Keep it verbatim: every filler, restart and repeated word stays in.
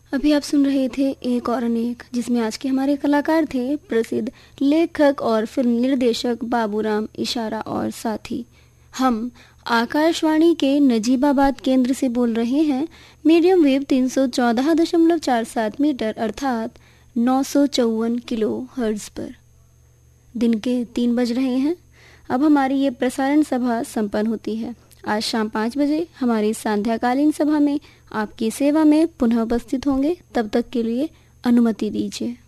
अभी आप सुन रहे थे एक और अनेक, जिसमें आज के हमारे कलाकार थे प्रसिद्ध लेखक और फिल्म निर्देशक बाबूराम इशारा और साथी। हम आकाशवाणी के नजीबाबाद केंद्र से बोल रहे हैं, मीडियम वेव तीन सौ चौदह दशमलव चार सात मीटर अर्थात नौ सौ चौवन किलो हर्ट्ज पर। दिन के तीन बज रहे हैं। अब हमारी ये प्रसारण सभा संपन्न होती है। आज शाम पाँच बजे हमारी सांध्याकालीन सभा में आपकी सेवा में पुनः उपस्थित होंगे। तब तक के लिए अनुमति दीजिए।